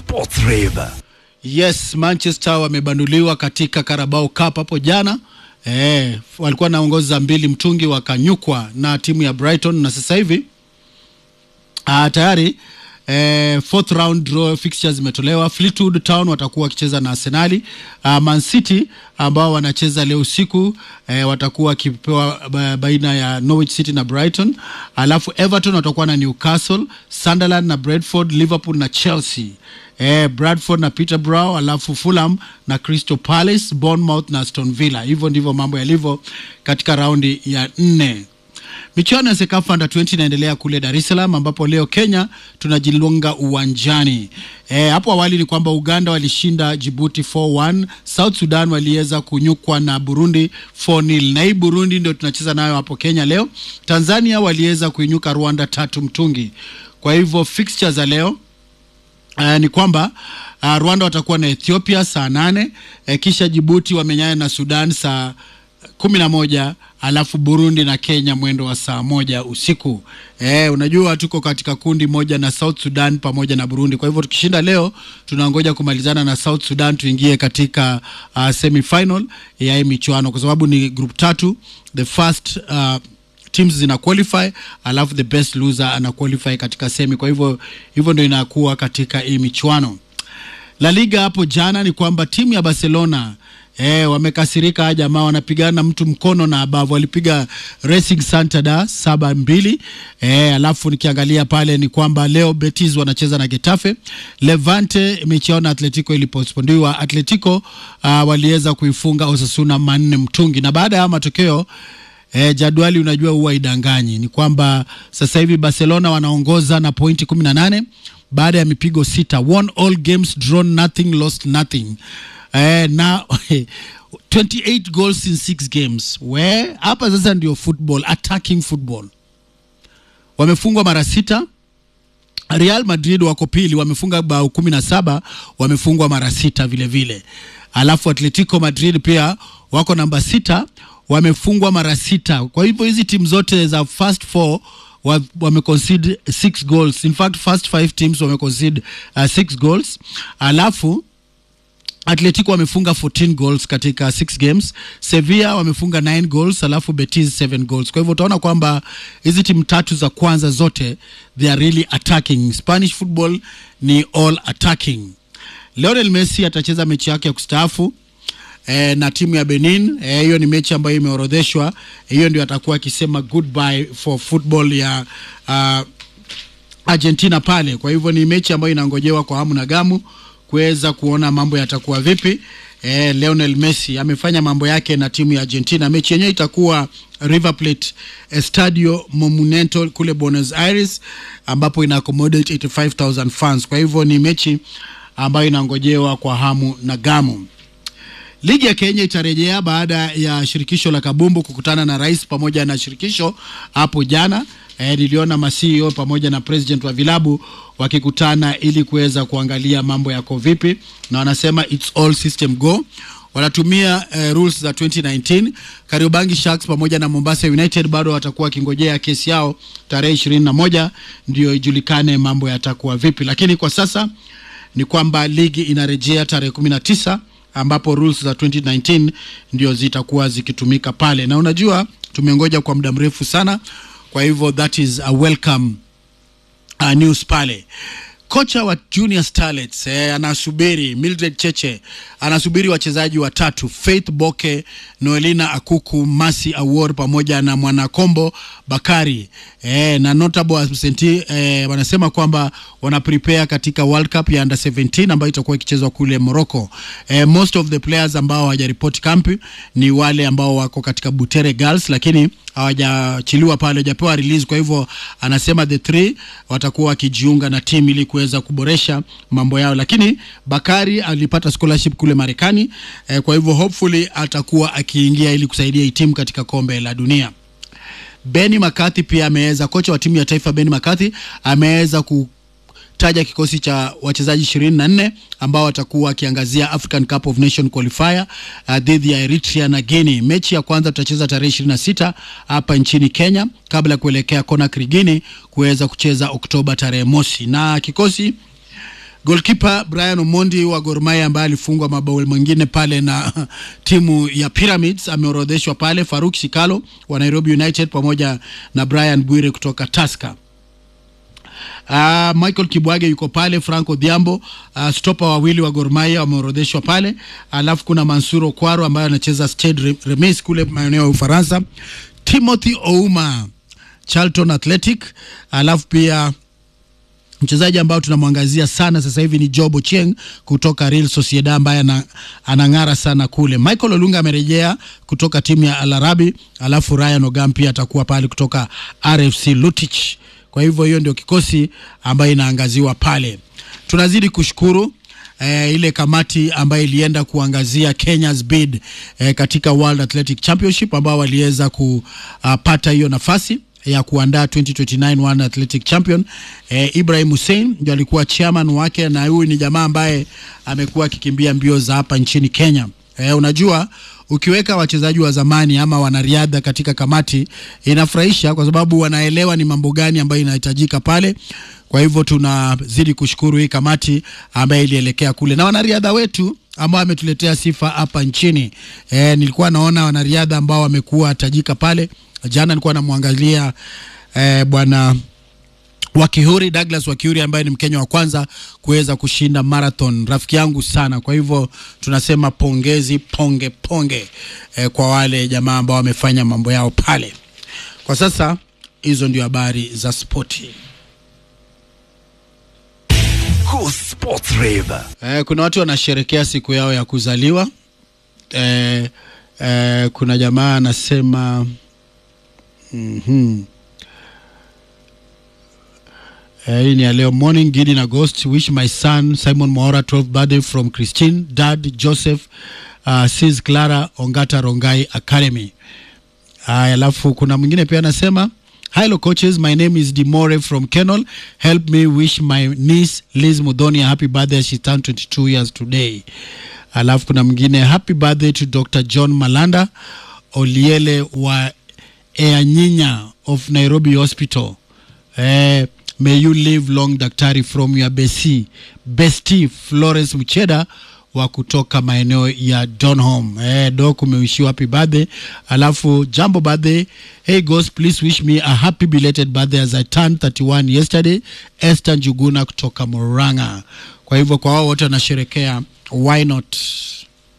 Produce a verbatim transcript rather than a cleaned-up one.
Sports Rave. Yes, Manchester wamebanduliwa katika Carabao Cup hapo jana. Eh, walikuwa naongoza mbili mtungi wakanyukwa na timu ya Brighton, na sasa hivi ah tayari eh, fourth round draw fixtures zimetolewa. Fleetwood Town watakuwa wakicheza na Arsenal. Uh, Man City ambao wanacheza leo usiku eh, watakuwa wakipewa baina ya Norwich City na Brighton. Alafu Everton watakuwa na Newcastle, Sunderland na Brentford, Liverpool na Chelsea. Eh, Bradford na Peterborough, alafu Fulham na Crystal Palace, Bournemouth na Aston Villa. Hivyo ndivyo mambo yalivyo katika raundi ya nne. Michuano ya Sekafa Under twenty inaendelea kule Dar es Salaam, ambapo leo Kenya tunajilunga uwanjani. Eh, hapo awali ni kwamba Uganda walishinda Djibouti four one, South Sudan waliweza kunyukwa na Burundi four nil. Na hii Burundi ndio tunacheza nayo hapo Kenya leo. Tanzania waliweza kuinyuka Rwanda tatu mtungi. Kwa hivyo fixtures za leo Uh, ni kwamba uh, Rwanda watakuwa na Ethiopia saa nane, uh, kisha Djibouti wamenyana na Sudan saa kumi na moja, alafu Burundi na Kenya mwendo wa saa moja usiku. Eh, unajua tuko katika kundi moja na South Sudan pamoja na Burundi. Kwa hivyo tukishinda leo tunangoja kumalizana na South Sudan tuingie katika uh, semi final ya hii michuano, kwa sababu ni group tatu. The first uh, teams zina qualify, alafu the best loser ana qualify katika semi. Kwa hivyo hivyo ndio inakuwa katika hii michuano. La Liga hapo jana ni kwamba timu ya Barcelona eh wamekasirika, jamaa wanapigana mtu mkono na abavu. Walipiga Racing Santander saba mbili. Eh alafu nikiangalia pale ni kwamba leo Betis wanacheza na Getafe. Levante mechi na Atletico ilipostpondiwa. Atletico uh, waliweza kuifunga Osasuna manne mtungi. Na baada ya matokeo Eh, jadwali unajua huwa idanganyi, ni kwamba sasa hivi Barcelona wanaongoza na pointi kumi na nane baada ya mipigo sita. Won all games, drawn nothing, lost nothing. Eh, na twenty-eight goals in six games. We, hapa sasa ndio football, attacking football. Wamefungwa mara sita. Real Madrid wako pili, wamefunga bao kumi na saba, wamefungwa mara sita vile vile. Alafu Atletico Madrid pia wako namba sita, wamefungwa mara sita. Kwa hivyo hizi timu zote za first four wameconcede six goals. In fact first five teams wameconcede uh, six goals. Alafu Atletico wamefunga fourteen goals katika six games. Sevilla wamefunga nine goals, alafu Betis seven goals. Kwa hivyo utaona kwamba hizi timu tatu za kwanza zote they are really attacking. Spanish football ni all attacking. Lionel Messi atacheza mechi yake ya kustaafu Eh, na timu ya Benin. Hiyo eh, ni mechi ambayo imeorodheshwa. Hiyo ndio atakuwa akisema goodbye for football ya uh, Argentina pale. Kwa hivyo ni mechi ambayo inangojewa kwa hamu na gamu kuweza kuona mambo yatakuwa vipi. Eh, Lionel Messi amefanya mambo yake na timu ya Argentina. Mechi yenyewe itakuwa River Plate Estadio Monumental kule Buenos Aires, ambapo ina accommodate eighty-five thousand fans. Kwa hivyo ni mechi ambayo inangojewa kwa hamu na gamu. Ligi ya Kenya itarejea baada ya shirikisho la kabumbu kukutana na rais pamoja na shirikisho hapo jana. E, niliona ma C E O pamoja na president wa vilabu wakikutana ili kuweza kuangalia mambo yako vipi, na wanasema it's all system go. Wanatumia uh, rules za twenty nineteen. Kariobangi Sharks pamoja na Mombasa United bado watakuwa kingojea kesi yao tarehe ishirini na moja ndio ijulikane mambo yatakuwa vipi. Lakini kwa sasa ni kwamba ligi inarejea tarehe kumi na tisa, ambapo rules za twenty nineteen ndio zitakuwa zikitumika pale. Na unajua tumengoja kwa muda mrefu sana, kwa hivyo that is a welcome uh, news pale. Kocha wa Junior Starlets eh, anasubiri Mildred Cheche, anasubiri wachezaji watatu, Faith Boke, Noelina Akuku, Masi Award pamoja na Mwanakombo Bakari. Eh, na notable absentee eh, wanasema kwamba wana prepare katika World Cup ya under seventeen ambayo itakuwa ikichezwa kule Morocco. Eh, most of the players ambao hawajaripoti kampi ni wale ambao wako katika Butere Girls, lakini hawajachiliwa pale, hawajapewa release. Kwa hivyo anasema the three watakuwa wakijiunga na team ili kuweza kuboresha mambo yao. Lakini Bakari alipata scholarship kule Marekani, eh, kwa hivyo hopefully atakuwa akiingia ili kusaidia hii timu katika kombe la dunia. Benny McCarthy pia ameweza, kocha wa timu ya taifa Benny McCarthy ameweza kutaja kikosi cha wachezaji ishirini na nne ambao watakuwa kiangazia African Cup of Nation qualifier uh, dhidi ya Eritrea na Guinea. Mechi ya kwanza tutacheza tarehe ishirini na sita hapa nchini Kenya kabla ya kuelekea Conakry Guinea kuweza kucheza Oktoba tarehe mosi. Na kikosi Goalkeeper Brian Omondi wa Gor Mahia ambaye alifungwa mabao mengine pale na timu ya Pyramids ameorodheshwa pale. Faruk Shikalo wa Nairobi United pamoja na Brian Bwire kutoka Tusker. Uh, Michael Kibwage yuko pale, Franco Diambo, uh, stopper wawili wa Gor Mahia wameorodheshwa pale. Alafu kuna Mansuro Kwaro ambaye anacheza Stade Reims kule maeneo ya Ufaransa. Timothy Ouma, Charlton Athletic. Alafu pia mchezaji ambao tunamwangazia sana sasa hivi ni Job Ochieng kutoka Real Sociedad ambaye anang'ara sana kule. Michael Olunga amerejea kutoka timu ya Al Arabi. Alafu Ryan Ogam pia atakuwa pale kutoka R F C Lutich. Kwa hivyo hiyo ndio kikosi ambayo inaangaziwa pale. Tunazidi kushukuru eh, ile kamati ambayo ilienda kuangazia Kenya's bid eh, katika World Athletic Championship ambao waliweza kupata uh, hiyo nafasi ya kuandaa twenty twenty-nine World Athletic Champion. eh, Ibrahim Hussein ndio alikuwa chairman wake, na huyu ni jamaa ambaye amekuwa akikimbia mbio za hapa nchini Kenya. Eh, unajua ukiweka wachezaji wa zamani ama wanariadha katika kamati inafurahisha kwa sababu wanaelewa ni mambo gani ambayo inahitajika pale. Kwa hivyo tunazidi kushukuru hii kamati ambayo ilielekea kule, na wanariadha wetu ambao ametuletea sifa hapa nchini. Eh, nilikuwa naona wanariadha ambao wamekuwa tajika pale. Jana nilikuwa namwangalia eh, bwana Wakihuri, Douglas Wakihuri ambaye ni Mkenya wa kwanza kuweza kushinda marathon. Rafiki yangu sana. Kwa hivyo tunasema pongezi, ponge ponge eh, kwa wale jamaa ambao wamefanya mambo yao pale. Kwa sasa hizo ndio habari za spoti. Cool Sports Rave. Eh, kuna watu wanasherehekea siku yao ya kuzaliwa. Eh, eh, kuna jamaa anasema mhm Uh, hii ni ya leo. Morning Gideon August, wish my son Simon Moora twelfth birthday from Christine, dad Joseph, uh, sis Clara Ongata Rongai Academy. Uh, alafu kuna mwingine pia anasema, hello coaches, my name is Dimore from Kenol, help me wish my niece Liz Mudhoni a happy birthday, she turned twenty-two years today. Alafu kuna mwingine, happy birthday to Doctor John Malanda Oliele wa Eanyinya of Nairobi Hospital. Eh, may you live long daktari, from your besi bestie Florence Mcheda wa kutoka maeneo ya Donholm. Eh, doc umewishiwa happy birthday. Alafu jambo birthday, hey ghost, please wish me a happy belated birthday as I turned thirty-one yesterday. Esther Njuguna kutoka Moranga. Kwa hivyo kwa wao wote wanasherekea, why not?